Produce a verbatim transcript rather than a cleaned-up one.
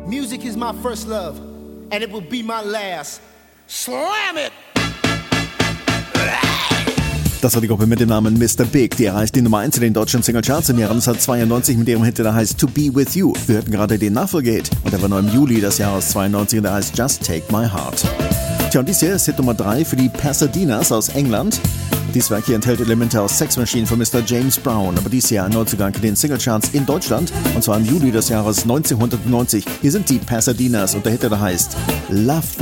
Music is my first love, and it will be my last. Slam it! Das war die Gruppe mit dem Namen Mister Big. Die erreicht die Nummer eins in den deutschen Singlecharts im Jahr neunzehnhundertzweiundneunzig mit ihrem Hit, der heißt To Be With You. Wir hörten gerade den Nachfolgehit und der war noch im Juli des Jahres zweiundneunzig und der heißt Just Take My Heart. Tja, und dies hier ist Hit Nummer drei für die Pasadenas aus England. Dies Werk hier enthält Elemente aus Sex Machine von Mister James Brown, aber dies Jahr ein Neuzugang in den Singlecharts in Deutschland und zwar im Juli des Jahres neunzehnhundertneunzig. Hier sind die Pasadenas und der Hit, der heißt Love